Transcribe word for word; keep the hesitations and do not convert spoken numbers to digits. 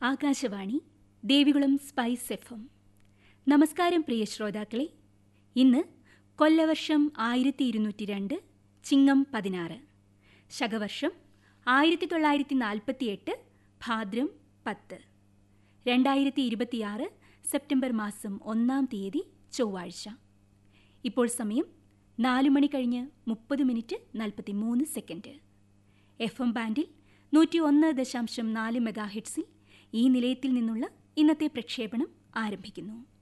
Akashvani Devikulam spice F M. നമസ്കാരം പ്രിയ ശ്രോതാക്കളെ. ഇന്ന് കൊല്ലവർഷം ആയിരത്തി ഇരുന്നൂറ്റി രണ്ട് ചിങ്ങം പതിനാറ്, ശകവർഷം ആയിരത്തി തൊള്ളായിരത്തി നാൽപ്പത്തി എട്ട് ഭാദ്രം പത്ത്, രണ്ടായിരത്തി ഇരുപത്തിയാറ് സെപ്റ്റംബർ മാസം ഒന്നാം തീയതി ചൊവ്വാഴ്ച. ഇപ്പോൾ സമയം നാലു മണി കഴിഞ്ഞ് മുപ്പത് മിനിറ്റ് നാൽപ്പത്തി മൂന്ന് സെക്കൻഡ്. എഫ് എം ബാൻഡിൽ നൂറ്റി ഒന്ന് ദശാംശം നാല് മെഗാ ഹെഡ്സിൽ ഈ നിലയത്തിൽ നിന്നുള്ള ഇന്നത്തെ പ്രക്ഷേപണം ആരംഭിക്കുന്നു.